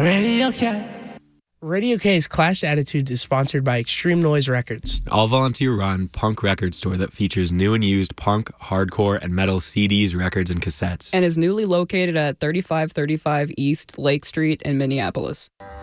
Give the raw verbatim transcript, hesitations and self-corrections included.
Radio K. Radio K's Clash Attitudes is sponsored by Extreme Noise Records. All volunteer-run punk record store that features new and used punk, hardcore, and metal C Ds, records, and cassettes. And is newly located at thirty-five thirty-five East Lake Street in Minneapolis.